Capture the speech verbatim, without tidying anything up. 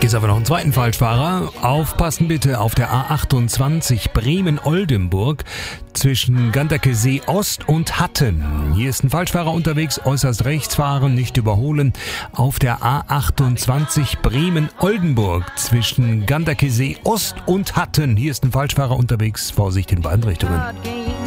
Ist aber noch ein zweiten Falschfahrer. Aufpassen bitte auf der A achtundzwanzig Bremen-Oldenburg zwischen Ganderkesee Ost und Hatten. Hier ist ein Falschfahrer unterwegs, äußerst rechts fahren, nicht überholen. Auf der A achtundzwanzig Bremen-Oldenburg zwischen Ganderkesee Ost und Hatten. Hier ist ein Falschfahrer unterwegs, Vorsicht in beiden Richtungen.